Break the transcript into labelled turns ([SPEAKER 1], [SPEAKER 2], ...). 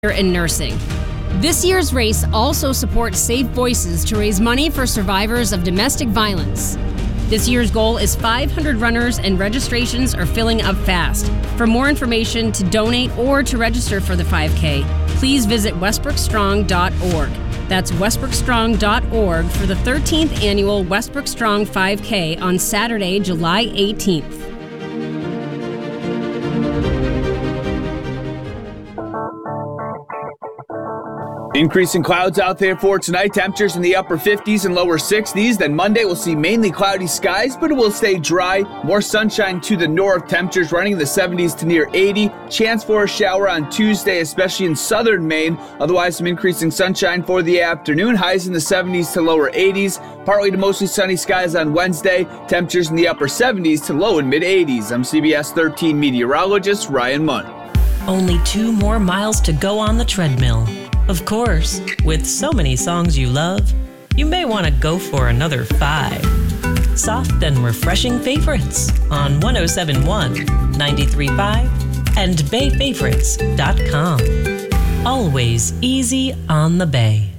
[SPEAKER 1] in nursing. This year's race also supports Safe Voices to raise money for survivors of domestic violence. This year's goal is 500 runners, and registrations are filling up fast. For more information, to donate, or to register for the 5K, please visit westbrookstrong.org. That's westbrookstrong.org for the 13th annual Westbrook Strong 5K on Saturday, July 18th.
[SPEAKER 2] Increasing clouds out there for tonight. Temperatures in the upper 50s and lower 60s. Then Monday we'll see mainly cloudy skies, but it will stay dry. More sunshine to the north. Temperatures running in the 70s to near 80. Chance for a shower on Tuesday, especially in southern Maine. Otherwise, some increasing sunshine for the afternoon. Highs in the 70s to lower 80s. Partly to mostly sunny skies on Wednesday. Temperatures in the upper 70s to low and mid 80s. I'm CBS 13 meteorologist Ryan Munn.
[SPEAKER 3] Only 2 more miles to go on the treadmill. Of course, with so many songs you love, you may want to go for another 5. Soft and refreshing favorites on 107.1, 93.5, and BayFavorites.com. Always easy on the Bay.